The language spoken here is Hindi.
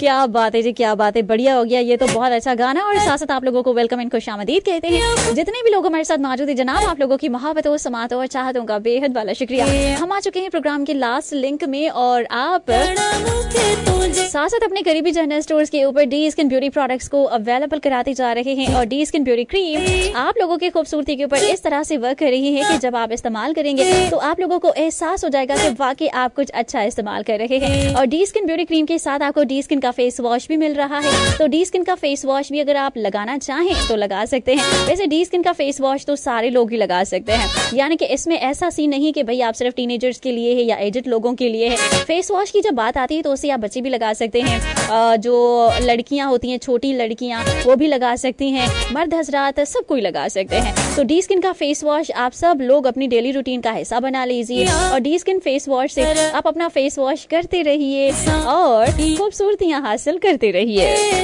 क्या बात है जी, क्या बात है, बढ़िया हो गया। ये तो बहुत अच्छा गाना और साथ साथ आप लोगों को वेलकम एंड खुशामदीद कहते हैं। जितने भी लोग हमारे साथ मौजूद है जनाब, आप लोगों की मोहब्बतों, समातों और चाहतों का बेहद वाला शुक्रिया। हम आ चुके हैं प्रोग्राम के लास्ट लिंक में और आप साथ साथ अपने करीबी जनरल स्टोर्स के ऊपर डी स्किन ब्यूटी प्रोडक्ट्स को अवेलेबल कराते जा रहे हैं। और डी स्किन ब्यूटी क्रीम आप लोगों की खूबसूरती के ऊपर इस तरह से वर्क कर रही है कि जब आप इस्तेमाल करेंगे तो आप लोगों को एहसास हो जाएगा कि वाकई आप कुछ अच्छा इस्तेमाल कर रहे हैं। और डी स्किन ब्यूटी क्रीम के साथ आपको डी स्किन का फेस वॉश भी मिल रहा है। तो डी स्किन का फेस वॉश भी अगर आप लगाना चाहें तो लगा सकते हैं। वैसे डी स्किन का फेस वॉश तो सारे लोग ही लगा सकते हैं, यानी कि इसमें ऐसा सीन नहीं कि भाई आप सिर्फ टीनेजर्स के लिए है या एजड लोगों के लिए है। फेस वॉश की जब बात आती है तो उसे आप बच्चे भी लगा सकते हैं, जो लड़कियां होती हैं, छोटी लड़कियां, वो भी लगा सकती हैं, मर्द हजरात सब कोई लगा सकते हैं। तो डी स्किन का फेस वॉश आप सब लोग अपनी डेली रूटीन का हिस्सा बना लीजिए और डी स्किन फेस वॉश से आप अपना फेस वॉश करते रहिए और खूबसूरतियां हासिल करते रहिए।